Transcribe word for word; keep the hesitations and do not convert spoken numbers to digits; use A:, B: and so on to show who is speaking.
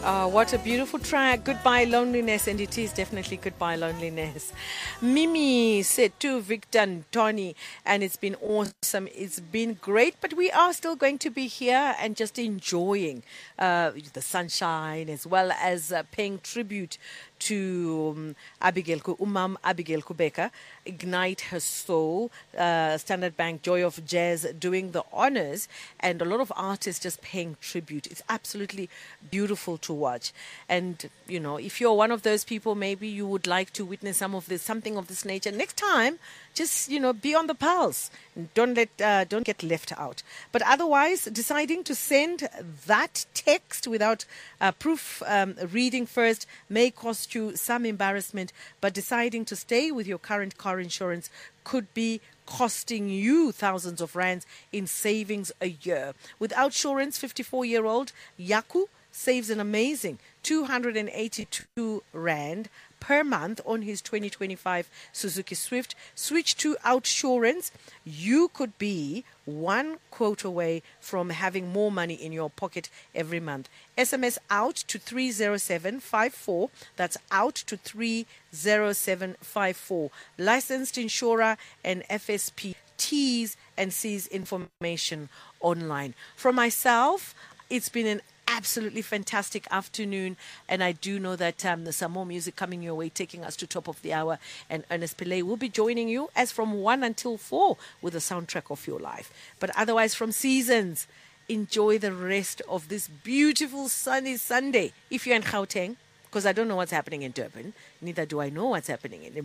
A: Oh, what a beautiful track. Goodbye Loneliness, and it is definitely Goodbye Loneliness. Mimi said to Victor and Tony, and it's been awesome. It's been great, but we are still going to be here and just enjoying uh, the sunshine as well as uh, paying tribute to um, Abigail, Ku- Umam Abigail Kubeka, Ignite Her Soul, uh, Standard Bank Joy of Jazz doing the honors, and a lot of artists just paying tribute. It's absolutely beautiful to watch. And, you know, if you're one of those people, maybe you would like to witness some of this, something of this nature. Next time, just, you know, be on the pulse. Don't let, uh, don't get left out. But otherwise, deciding to send that text without uh, proof um, reading first may cost you some embarrassment, but deciding to stay with your current car insurance could be costing you thousands of rands in savings a year. With Outsurance, fifty-four-year-old Yaku saves an amazing two hundred eighty-two rand per month on his twenty twenty-five Suzuki Swift. Switch to Outsurance. You could be one quote away from having more money in your pocket every month. S M S out to three zero seven five four. That's out to three zero seven five four. Licensed insurer and F S P T's and C's information online. From myself, it's been an absolutely fantastic afternoon, and I do know that um, there's some more music coming your way, taking us to top of the hour, and Ernest Pillay will be joining you as from one until four with the soundtrack of your life. But otherwise, from Seasons, enjoy the rest of this beautiful sunny Sunday if you're in Gauteng, because I don't know what's happening in Durban, neither do I know what's happening in